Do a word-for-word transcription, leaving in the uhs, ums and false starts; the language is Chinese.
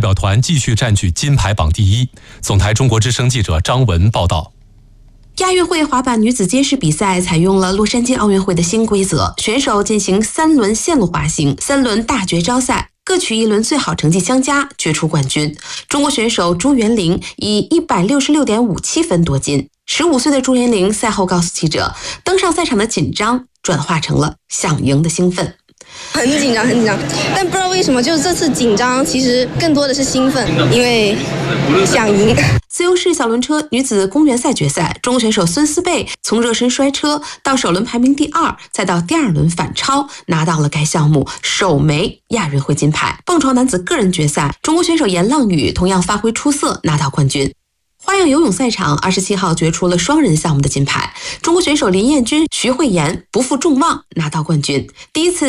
者团继续占据金牌榜第一。总台中国之声记者张文报道。 亚运会滑板女子街式比赛采用了洛杉矶奥运会的新规则，选手进行三轮线路滑行、三轮大绝招赛，各取一轮最好成绩相加，决出冠军。中国选手朱元玲以一百六十六点五七分夺金。十五岁的朱元玲赛后告诉记者，登上赛场的紧张转化成了想赢的兴奋。 很紧张，很紧张，但不知道为什么，就是这次紧张其实更多的是兴奋，因为想赢。 自由式小轮车女子公园赛决赛，中国选手孙思贝从热身摔车到首轮排名第二，再到第二轮反超，拿到了该项目首枚亚运会金牌。蹦床男子个人决赛，中国选手严浪宇同样发挥出色，拿到冠军。花样游泳赛场二十七号决出了双人项目的金牌，中国选手林彦君、徐慧妍不负众望拿到冠军，第一次